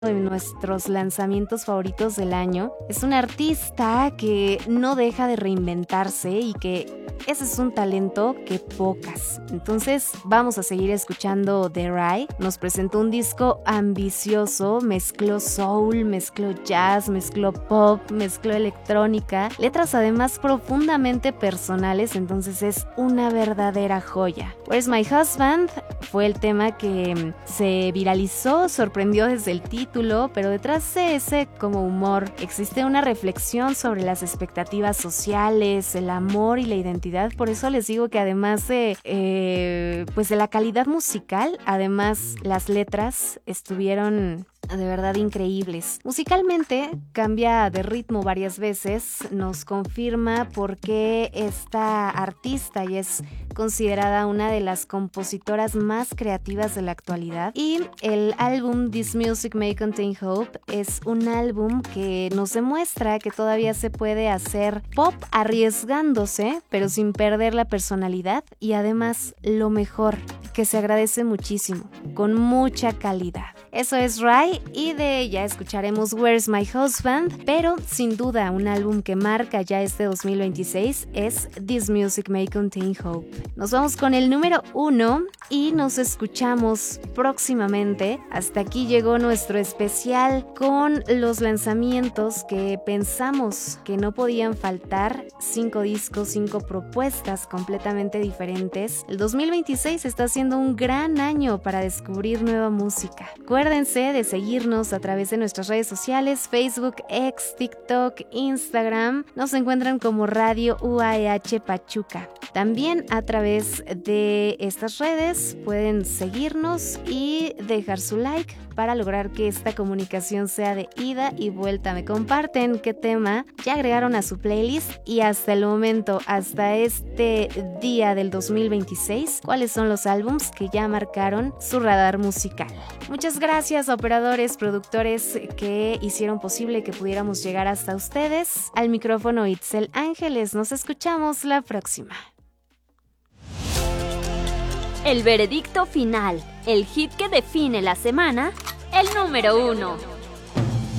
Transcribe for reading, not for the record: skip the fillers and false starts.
de nuestros lanzamientos favoritos del año. Es un artista que no deja de reinventarse y que ese es un talento que pocas. Entonces vamos a seguir escuchando The Rai. Nos presentó un disco ambicioso, mezcló soul, mezcló jazz, mezcló pop, mezcló electrónica, letras además profundamente personales, entonces es una verdadera joya. Where's My Husband fue el tema que se viralizó, sorprendió desde el título, pero detrás de ese como humor existe una reflexión sobre las expectativas sociales, el amor y la identidad. Por eso les digo que además de pues de la calidad musical, además las letras estuvieron de verdad increíbles. Musicalmente cambia de ritmo varias veces, nos confirma por qué esta artista y es considerada una de las compositoras más creativas de la actualidad. Y el álbum This Music May Contain Hope es un álbum que nos demuestra que todavía se puede hacer pop arriesgándose, pero sin perder la personalidad y además lo mejor, que se agradece muchísimo, con mucha calidad. Eso es Rai y de ella escucharemos Where's My Husband, pero sin duda un álbum que marca ya este 2026 es This Music May Contain Hope. Nos vamos con el número 1 y nos escuchamos próximamente. Hasta aquí llegó nuestro especial con los lanzamientos que pensamos que no podían faltar. 5 discos, 5 propuestas completamente diferentes. El 2026 está siendo un gran año para descubrir nueva música. Acuérdense de seguirnos a través de nuestras redes sociales, Facebook, X, TikTok, Instagram. Nos encuentran como Radio UAH Pachuca. También a través de estas redes pueden seguirnos y dejar su like para lograr que esta comunicación sea de ida y vuelta. Me comparten qué tema ya agregaron a su playlist y hasta el momento, hasta este día del 2026, cuáles son los álbums que ya marcaron su radar musical. Muchas gracias a operadores, productores que hicieron posible que pudiéramos llegar hasta ustedes. Al micrófono Itzel Ángeles, nos escuchamos la próxima. El veredicto final, el hit que define la semana, el número 1.